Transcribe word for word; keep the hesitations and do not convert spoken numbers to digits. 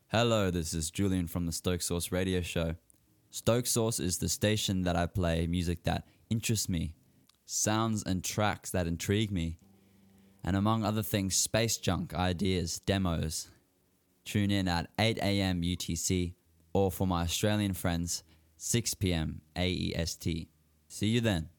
Hello, this is Julian from the Stoke Source radio show. Stoke Source is the station that I play music that interests me, sounds and tracks that intrigue me, and among other things, space junk, ideas, demos. Tune in at eight a.m. U T C, or for my Australian friends, six p.m. A E S T. See you then.